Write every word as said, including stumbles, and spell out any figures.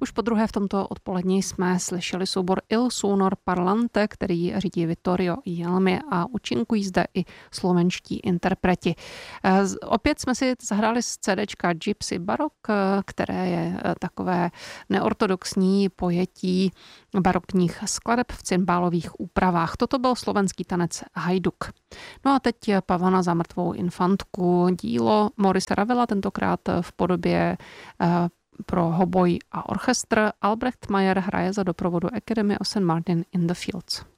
Už po druhé v tomto odpolední jsme slyšeli soubor Il Suonor Parlante, který řídí Vittorio Jelmi a účinkují zde i slovenští interpreti. Opět jsme si zahráli z CDčka Gypsy Barok, které je takové neortodoxní pojetí barokních skladeb v cymbálových úpravách. Toto byl slovenský tanec Hajduk. No a teď Pavana za mrtvou infantku, dílo Maurice Ravela, tentokrát v podobě pro hoboj a orchestr. Albrecht Meyer hraje za doprovodu Academy of Saint Martin in the Fields.